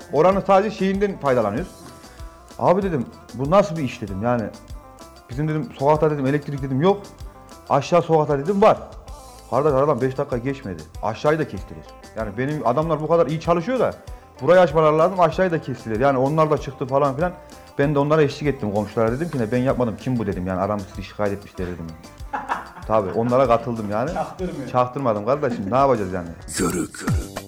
Oranın sadece şeyinden faydalanıyoruz. Abi dedim bu nasıl bir iş dedim yani. Bizim dedim sokakta dedim elektrik dedim yok. Aşağı sokakta dedim var. Kardeş aradan 5 dakika geçmedi. Aşağıyı da kestiler. Yani benim adamlar bu kadar iyi çalışıyor da burayı açmaları lazım, aşağıyı da kestiler. Yani onlar da çıktı falan filan. Ben de onlara eşlik ettim, komşulara dedim ki ne ben yapmadım, kim bu dedim yani aramı sizi şikayet etmişler dedim. Tabii onlara katıldım yani. Çaktırmıyor. Çaktırmadım kardeşim, ne yapacağız yani? Yörük.